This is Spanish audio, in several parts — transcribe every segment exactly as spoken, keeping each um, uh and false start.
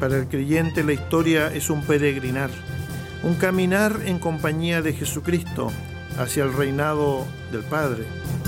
Para el creyente la historia es un peregrinar, un caminar en compañía de Jesucristo hacia el reinado del Padre.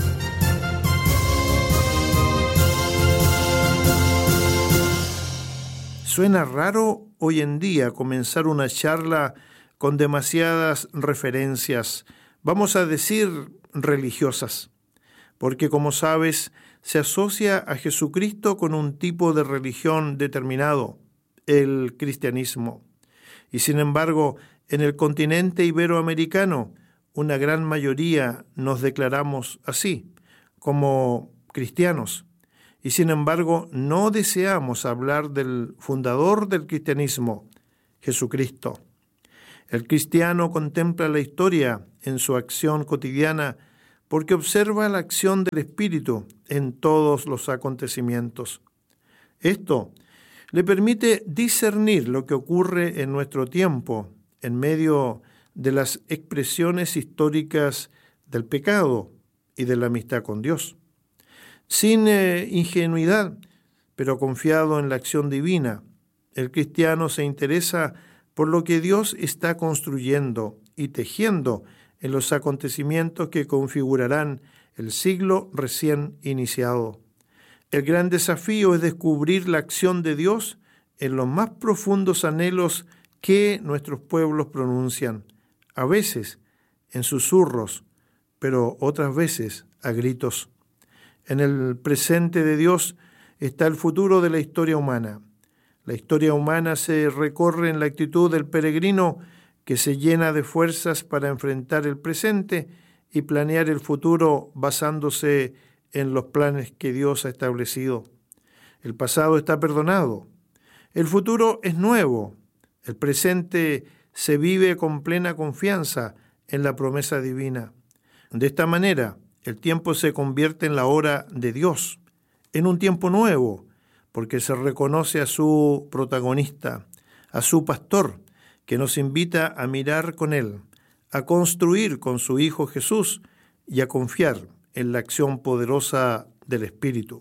Suena raro hoy en día comenzar una charla con demasiadas referencias, vamos a decir religiosas, porque como sabes, se asocia a Jesucristo con un tipo de religión determinado, el cristianismo. Y sin embargo, en el continente iberoamericano, una gran mayoría nos declaramos así, como cristianos. Y sin embargo, no deseamos hablar del fundador del cristianismo, Jesucristo. El cristiano contempla la historia en su acción cotidiana porque observa la acción del Espíritu en todos los acontecimientos. Esto le permite discernir lo que ocurre en nuestro tiempo en medio de las expresiones históricas del pecado y de la amistad con Dios. Sin eh, ingenuidad, pero confiado en la acción divina, el cristiano se interesa por lo que Dios está construyendo y tejiendo en los acontecimientos que configurarán el siglo recién iniciado. El gran desafío es descubrir la acción de Dios en los más profundos anhelos que nuestros pueblos pronuncian, a veces en susurros, pero otras veces a gritos. En el presente de Dios está el futuro de la historia humana. La historia humana se recorre en la actitud del peregrino que se llena de fuerzas para enfrentar el presente y planear el futuro basándose en los planes que Dios ha establecido. El pasado está perdonado. El futuro es nuevo. El presente se vive con plena confianza en la promesa divina. De esta manera, el tiempo se convierte en la hora de Dios, en un tiempo nuevo, porque se reconoce a su protagonista, a su pastor, que nos invita a mirar con Él, a construir con su Hijo Jesús y a confiar en la acción poderosa del Espíritu.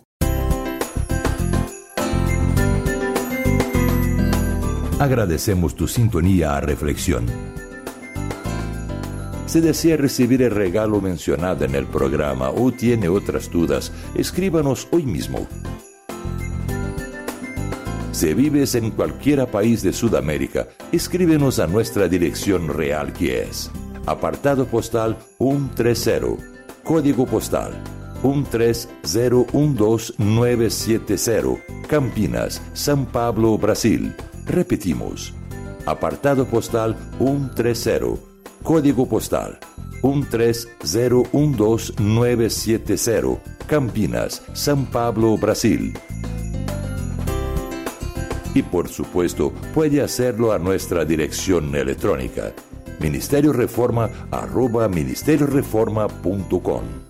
Agradecemos tu sintonía a Reflexión. Si desea recibir el regalo mencionado en el programa o tiene otras dudas, escríbanos hoy mismo. Si vives en cualquier país de Sudamérica, escríbenos a nuestra dirección real que es apartado postal ciento treinta, código postal uno tres cero uno dos nueve siete cero, Campinas, São Paulo, Brasil. Repetimos, apartado postal ciento treinta, código postal uno tres cero uno dos nueve siete cero, Campinas, São Paulo, Brasil. Y por supuesto, puede hacerlo a nuestra dirección electrónica, ministerio reforma arroba ministerio reforma punto com.